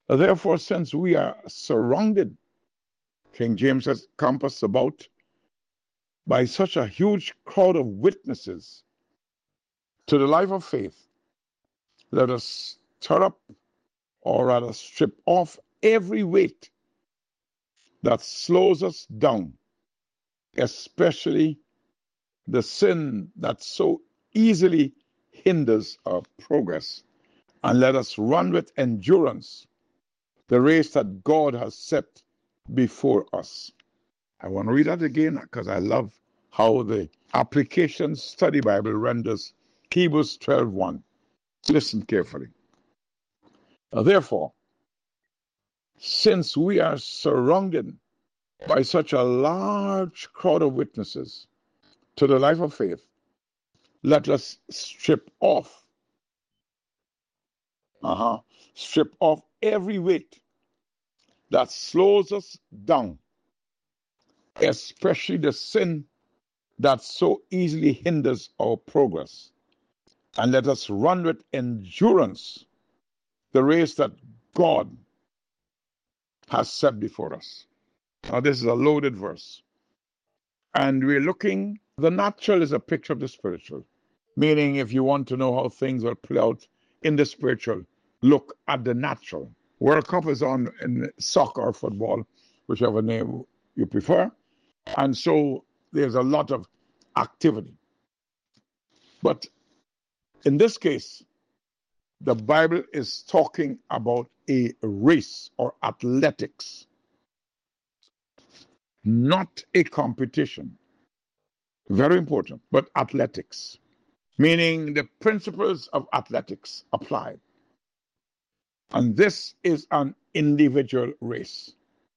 Therefore, since we are surrounded, King James says, compassed about by such a huge crowd of witnesses to the life of faith, let us stir up, or rather strip off, every weight that slows us down, especially the sin that so easily hinders our progress, and let us run with endurance the race that God has set before us. I want to read that again because I love how the Application Study Bible renders Hebrews 12:1. Listen carefully. Therefore, since we are surrounded by such a large crowd of witnesses to the life of faith, let us strip off every weight that slows us down, especially the sin that so easily hinders our progress, and let us run with endurance the race that God has set before us. Now, this is a loaded verse, and we're looking, the natural is a picture of the spiritual, meaning if you want to know how things will play out in the spiritual, look at the natural. World Cup is on in soccer or football, whichever name you prefer, and so there's a lot of activity. But in this case, the Bible is talking about a race or athletics, not a competition. Very important, but athletics, meaning the principles of athletics apply. And this is an individual race.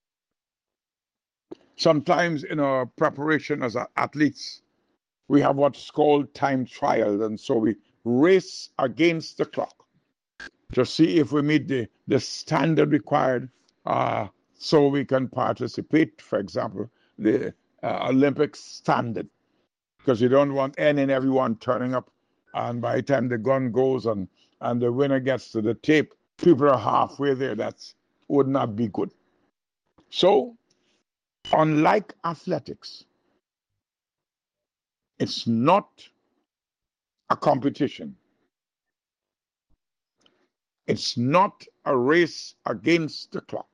Sometimes in our preparation as athletes, we have what's called time trial, and so we race against the clock to see if we meet the standard required so we can participate, for example, the Olympic standard, because you don't want any and everyone turning up, and by the time the gun goes and the winner gets to the tape, people are halfway there. That would not be good. So, unlike athletics, it's not a competition. It's not a race against the clock.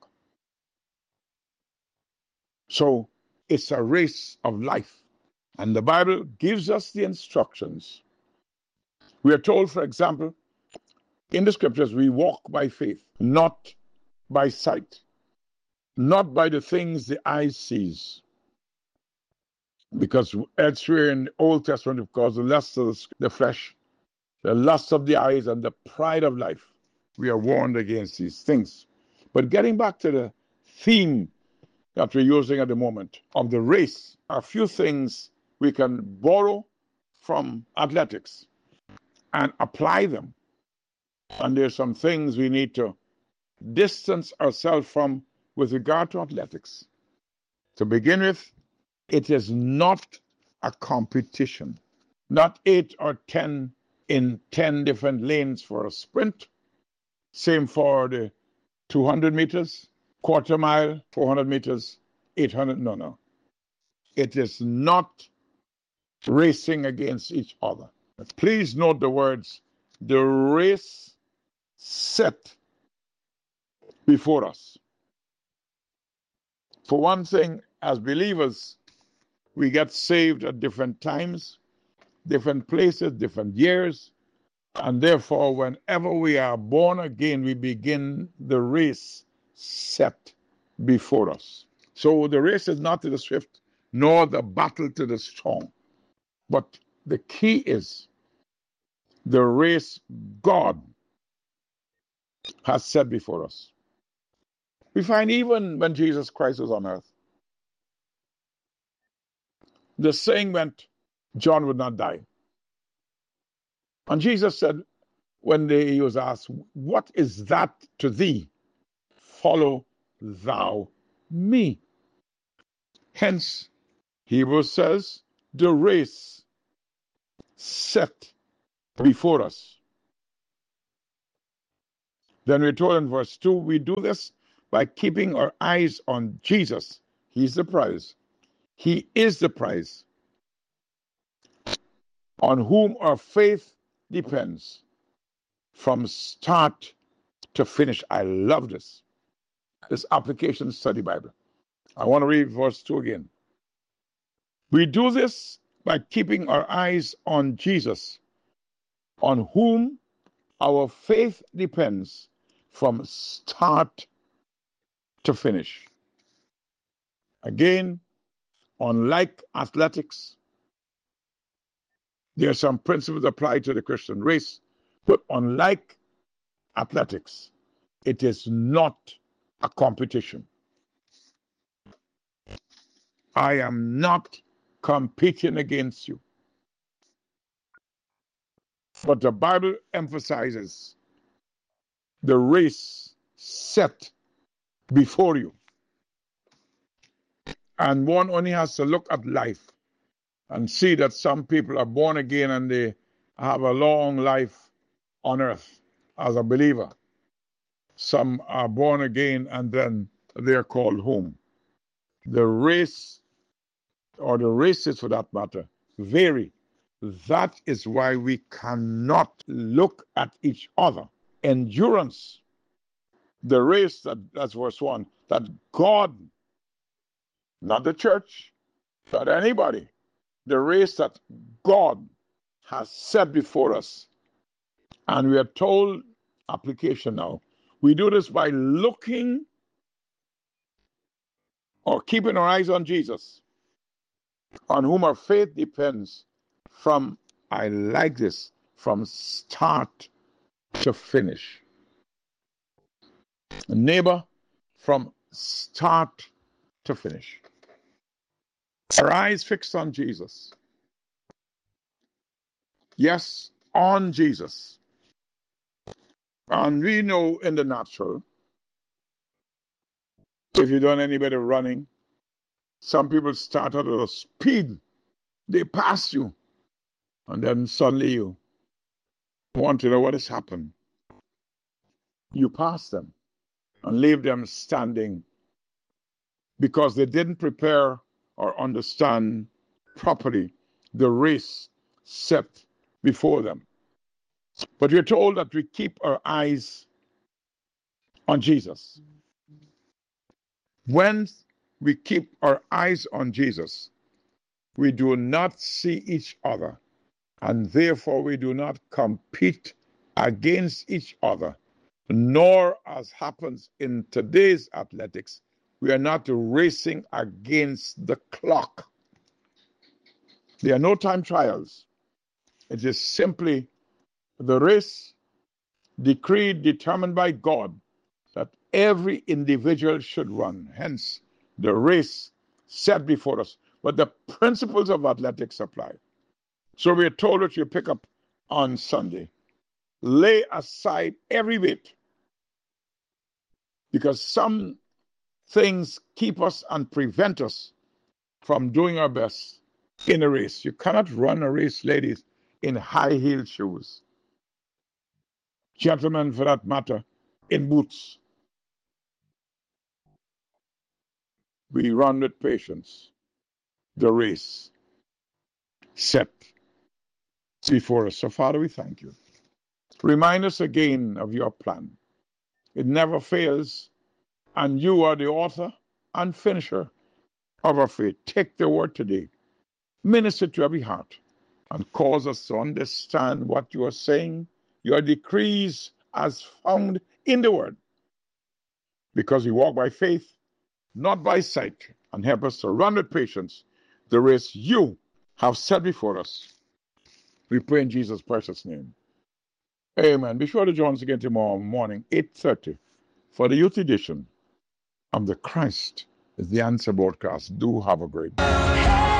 So it's a race of life. And the Bible gives us the instructions. We are told, for example, in the scriptures, we walk by faith, not by sight, not by the things the eye sees. Because elsewhere in the Old Testament, of course, the lust of the flesh, the lust of the eyes, and the pride of life, we are warned against these things. But getting back to the theme that we're using at the moment of the race, a few things we can borrow from athletics and apply them. And there's some things we need to distance ourselves from with regard to athletics. To begin with, it is not a competition, not 8 or 10 in 10 different lanes for a sprint. Same for the 200 meters, quarter mile, 400 meters, 800. No. It is not racing against each other. Please note the words, the race set before us. For one thing, as believers, we get saved at different times, different places, different years, and therefore, whenever we are born again, we begin the race set before us. So the race is not to the swift, nor the battle to the strong. But the key is the race God has set before us. We find even when Jesus Christ was on earth, the saying went, John would not die. And Jesus said, when he was asked, what is that to thee? Follow thou me. Hence, Hebrews says, the race set before us. Then we're told in verse 2, we do this by keeping our eyes on Jesus. He's the prize. He is the prize on whom our faith depends from start to finish. I love this application study Bible. I want to read verse 2 again. We do this by keeping our eyes on Jesus, on whom our faith depends from start to finish. Again, unlike athletics, there are some principles applied to the Christian race, but unlike athletics, it is not a competition. I am not competing against you. But the Bible emphasizes the race set before you. And one only has to look at life and see that some people are born again and they have a long life on earth as a believer. Some are born again and then they're called home. The race, or the races for that matter, vary. That is why we cannot look at each other. Endurance, the race, that's verse 1, that God, not the church, not anybody, the race that God has set before us. And we are told, application now, we do this by looking or keeping our eyes on Jesus, on whom our faith depends from, I like this, from start to finish. Neighbor, from start to finish. Our eyes fixed on Jesus. Yes, on Jesus. And we know in the natural, if you've done any bit of running, some people start out at a speed. They pass you. And then suddenly you want to know what has happened. You pass them and leave them standing because they didn't prepare or understand properly the race set before them. But we're told that we keep our eyes on Jesus. When we keep our eyes on Jesus, we do not see each other, and therefore we do not compete against each other, nor, as happens in today's athletics, we are not racing against the clock. There are no time trials. It is simply the race decreed, determined by God, that every individual should run. Hence, the race set before us. But the principles of athletics apply. So we are told that you pick up on Sunday. Lay aside every weight, because some things keep us and prevent us from doing our best in a race. You cannot run a race, ladies, in high-heeled shoes. Gentlemen, for that matter, in boots. We run with patience the race set before us. So, Father, we thank you. Remind us again of your plan. It never fails, and you are the author and finisher of our faith. Take the word today, minister to every heart, and cause us to understand what you are saying, your decrees as found in the word, because we walk by faith, not by sight, and help us to run with patience the race you have set before us. We pray in Jesus' precious name. Amen. Be sure to join us again tomorrow morning, 8:30, for the youth edition of the Christ is the Answer broadcast. Do have a great day.